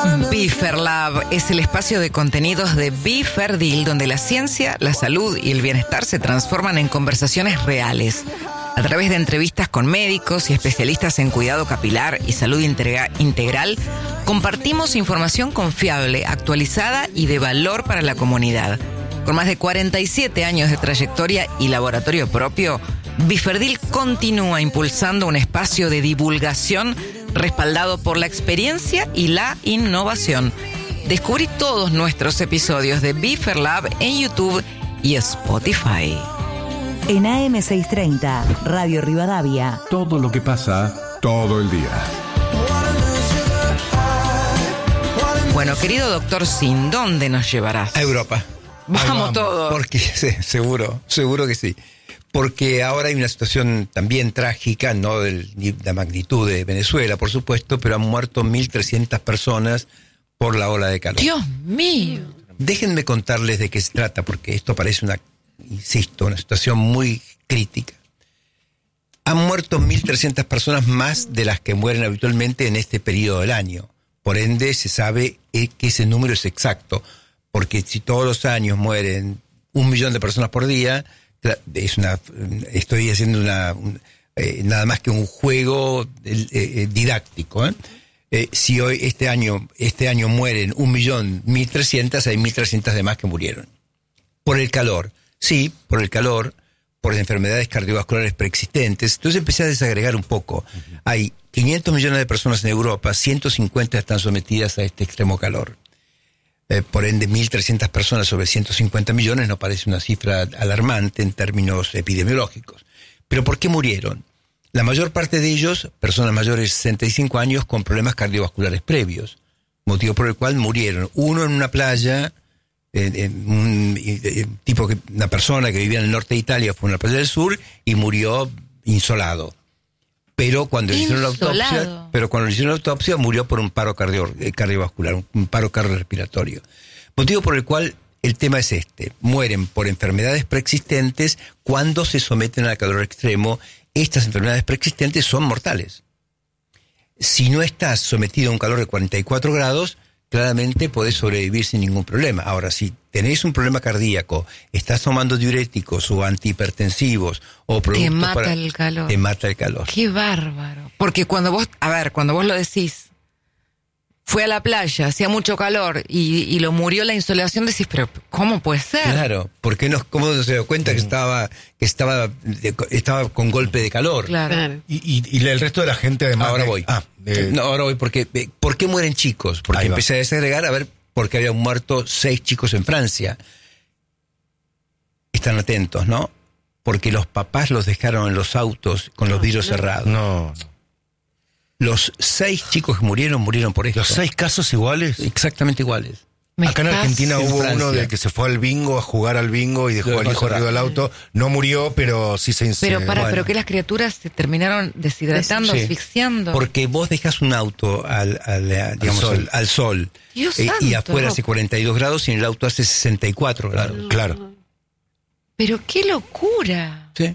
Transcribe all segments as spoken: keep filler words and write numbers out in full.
Biferlab es el espacio de contenidos de Biferdil, donde la ciencia, la salud y el bienestar se transforman en conversaciones reales. A través de entrevistas con médicos y especialistas en cuidado capilar y salud integra- integral, compartimos información confiable, actualizada y de valor para la comunidad. Con más de cuarenta y siete años de trayectoria y laboratorio propio, Biferdil continúa impulsando un espacio de divulgación respaldado por la experiencia y la innovación. Descubrí todos nuestros episodios de Biferlab en YouTube y Spotify. En A M seiscientos treinta, Radio Rivadavia. Todo lo que pasa, todo el día. Bueno, querido doctor Sin, ¿dónde nos llevarás? A Europa. Vamos, vamos todos. Porque sí, seguro, seguro que sí. Porque ahora hay una situación también trágica, no de la magnitud de Venezuela, por supuesto, pero han muerto mil trescientas personas por la ola de calor. Dios mío. Déjenme contarles de qué se trata, porque esto parece una, insisto, una situación muy crítica. Han muerto mil trescientas personas más de las que mueren habitualmente en este periodo del año. Por ende, se sabe que ese número es exacto, porque si todos los años mueren un millón de personas por día, es una, estoy haciendo una, un, eh, nada más que un juego eh, eh, didáctico, ¿eh? Eh, si hoy, este año, este año mueren un millón mil trescientas, hay mil trescientas de más que murieron. Por el calor, sí, por el calor, por enfermedades cardiovasculares preexistentes. Entonces empecé a desagregar un poco. Uh-huh. Hay quinientos millones de personas en Europa, ciento cincuenta están sometidas a este extremo calor. Eh, por ende, mil trescientas personas sobre ciento cincuenta millones no parece una cifra alarmante en términos epidemiológicos. ¿Pero por qué murieron? La mayor parte de ellos, personas mayores de sesenta y cinco años con problemas cardiovasculares previos, motivo por el cual murieron. Uno en una playa, en, en un en, tipo que una persona que vivía en el norte de Italia fue en la playa del sur y murió insolado. Pero cuando le hicieron la autopsia, pero cuando le hicieron la autopsia murió por un paro cardio, eh, cardiovascular, un, un paro cardiorrespiratorio. Motivo por el cual el tema es este: mueren por enfermedades preexistentes cuando se someten al calor extremo. Estas enfermedades preexistentes son mortales. Si no estás sometido a un calor de cuarenta y cuatro grados, claramente podés sobrevivir sin ningún problema. Ahora, si tenés un problema cardíaco, estás tomando diuréticos o antihipertensivos o productos te mata para, el calor. Te mata el calor. Qué bárbaro. Porque cuando vos, a ver, cuando vos lo decís, fue a la playa, hacía mucho calor y, y lo murió la insolación, decís, pero ¿cómo puede ser? Claro, porque no, ¿cómo no se dio cuenta que estaba, que estaba, estaba con golpe de calor? Claro. Y, y, y el resto de la gente además. Ahora de, voy. Ah, de... No, ahora voy porque, ¿por qué mueren chicos? Porque Ahí va. empecé a desagregar a ver por qué habían muerto seis chicos en Francia. Están atentos, ¿no? Porque los papás los dejaron en los autos con los vidrios cerrados. No. Los seis chicos que murieron, murieron por esto. ¿Los seis casos iguales? Exactamente iguales. Me Acá en estás... Argentina en hubo Francia. uno de que se fue al bingo a jugar al bingo y dejó Lo al hijo dejó arriba del auto. No murió, pero sí se incendió. Pero para, bueno. pero que las criaturas se terminaron deshidratando, Sí. asfixiando. Porque vos dejas un auto al, al, digamos, sol. al, al sol Dios eh, y santo. afuera hace cuarenta y dos grados y en el auto hace sesenta y cuatro grados. Claro. Pero qué locura. Sí.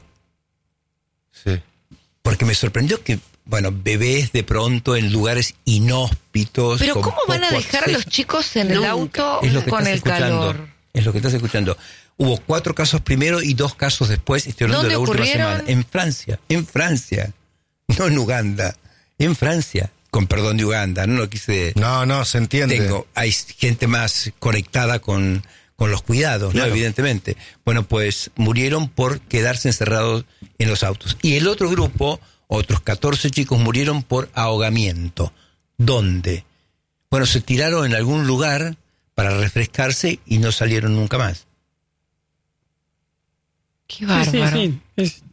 Sí. Porque me sorprendió que, bueno, bebés de pronto en lugares inhóspitos. Pero con ¿cómo van a poco dejar a los acceso. chicos en el Nunca. auto Es lo que con estás el escuchando. calor? Es lo que estás escuchando. Hubo cuatro casos primero y dos casos después. Estoy hablando de la ¿Dónde última ocurrieron? semana. En Francia. En Francia. No en Uganda. En Francia. Con perdón de Uganda. No lo quise. No, no, se entiende. Tengo. Hay gente más conectada con, con los cuidados, Claro. ¿no? Evidentemente. Bueno, pues murieron por quedarse encerrados en los autos. Y el otro grupo, otros catorce chicos, murieron por ahogamiento. ¿Dónde? Bueno, se tiraron en algún lugar para refrescarse y no salieron nunca más. Qué bárbaro. Sí, sí, sí. Es